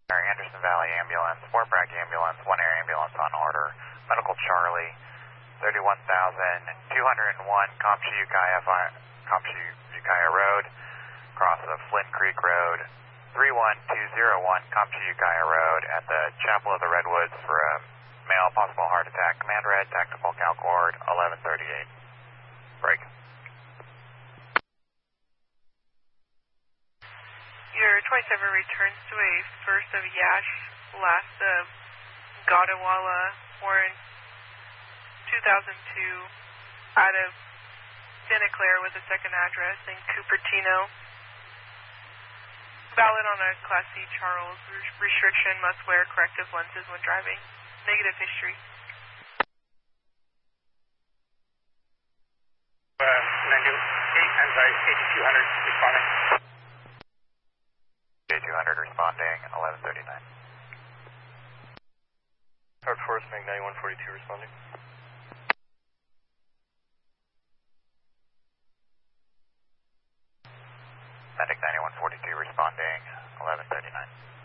Anderson Valley Ambulance, Fort Bragg Ambulance, 1 Air Ambulance on order. Medical Charlie, 31,201 Compsha Road, across of Flynn Creek Road, 31201 Compsha Road at the Chapel of the Redwoods for a male possible heart attack. Command red, tactical Calcord, 1138. Break. Your 27 returns to a first of Yash, last of Godawala, Warren, 2002, out of Santa Clara with a second address in Cupertino. Valid on a Class C Charles. Restriction, must wear corrective lenses when driving. Negative history. 98, I'm sorry, 8200 responding. 8200 responding, 1139. Hard Forest, Mag 9142 responding. Medic 9142 responding, 1139.